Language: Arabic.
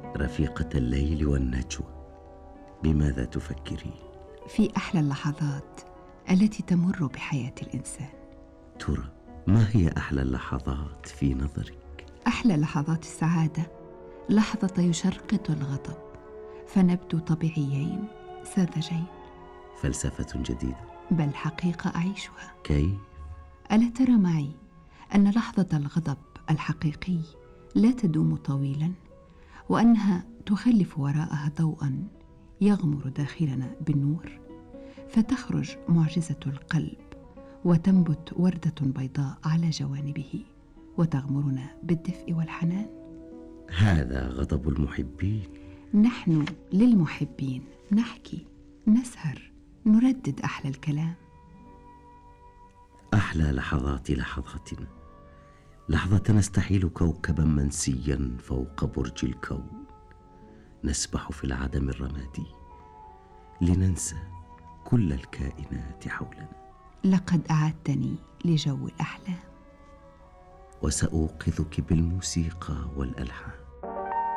رفيقة الليل والنجوى، بماذا تفكرين؟ في أحلى اللحظات التي تمر بحياة الإنسان. ترى ما هي أحلى اللحظات في نظرك؟ أحلى لحظات السعادة لحظة يشرقط الغضب فنبدو طبيعيين ساذجين. فلسفة جديدة، بل حقيقة أعيشها. كيف؟ ألا ترى معي أن لحظة الغضب الحقيقي لا تدوم طويلا، وأنها تخلف وراءها ضوءا يغمر داخلنا بالنور، فتخرج معجزة القلب وتنبت وردة بيضاء على جوانبه وتغمرنا بالدفء والحنان. هذا غضب المحبين. نحن للمحبين نحكي، نسهر، نردد أحلى الكلام. أحلى لحظات لحظاتنا، لحظة نستحيل كوكبا منسيا فوق برج الكون، نسبح في العدم الرمادي لننسى كل الكائنات حولنا. لقد أعدتني لجو الأحلام، وسأوقظك بالموسيقى والألحان.